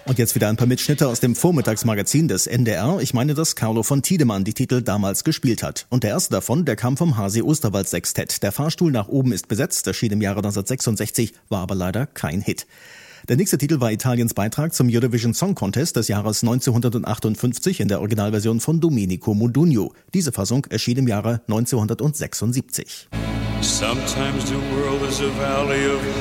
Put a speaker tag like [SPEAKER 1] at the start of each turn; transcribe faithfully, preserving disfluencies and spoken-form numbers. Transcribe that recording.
[SPEAKER 1] Und jetzt wieder ein paar Mitschnitte aus dem Vormittagsmagazin des N D R. Ich meine, dass Carlo von Tiedemann die Titel damals gespielt hat. Und der erste davon, der kam vom Hasi Osterwald Sextett. Der Fahrstuhl nach oben ist besetzt, erschien im Jahre neunzehnhundertsechsundsechzig, war aber leider kein Hit. Der nächste Titel war Italiens Beitrag zum Eurovision Song Contest des Jahres neunzehnhundertachtundfünfzig in der Originalversion von Domenico Modugno. Diese Fassung erschien im Jahre neunzehnhundertsechsundsiebzig.
[SPEAKER 2] Sometimes the world is a valley of